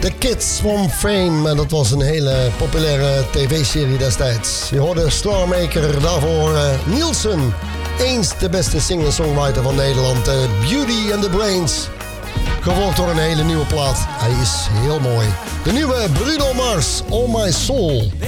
The Kids from Fame. En dat was een hele populaire tv-serie destijds. Je hoorde Starmaker, daarvoor Nielsen. Eens de beste singer-songwriter van Nederland. Beauty and the Brains. Gevolgd door een hele nieuwe plaat. Hij is heel mooi. De nieuwe Bruno Mars, All My Soul.